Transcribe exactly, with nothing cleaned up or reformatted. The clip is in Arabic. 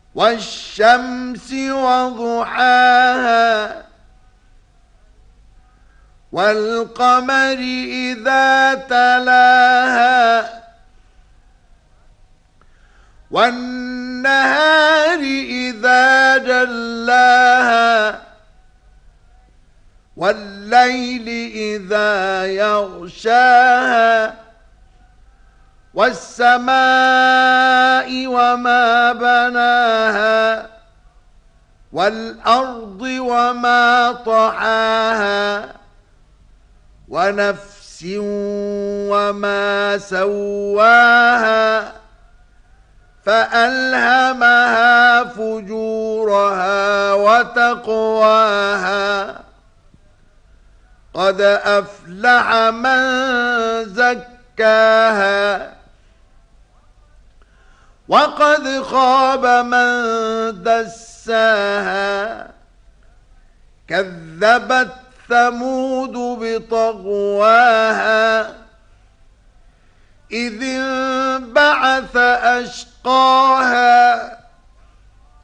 والشمس وضحاها والقمر إذا تلاها والنهار إذا جلاها والليل إذا يغشاها والسماء وما بناها والأرض وما طحاها ونفس وما سواها فألهمها فجورها وتقواها قد أفلح من زكاها وقد خاب من دساها كذبت ثمود بطغواها إذ انبعث أشقاها